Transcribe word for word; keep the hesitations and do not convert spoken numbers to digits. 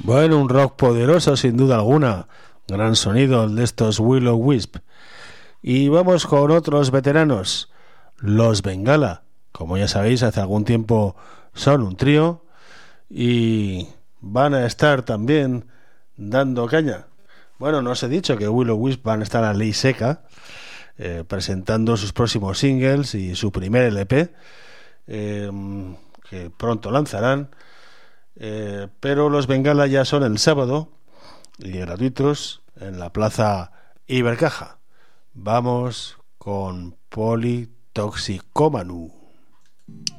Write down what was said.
Bueno, un rock poderoso sin duda alguna, gran sonido el de estos Will-O-Wisp. Y vamos con otros veteranos, los Bengala. Como ya sabéis, hace algún tiempo son un trío y van a estar también dando caña. Bueno, no os he dicho que Will-O-Wisp van a estar a ley seca, eh, presentando sus próximos singles y su primer L P, eh, que pronto lanzarán. Eh, pero los Bengala ya son el sábado y gratuitos en la plaza Ibercaja. Vamos con Polytoxicomanu.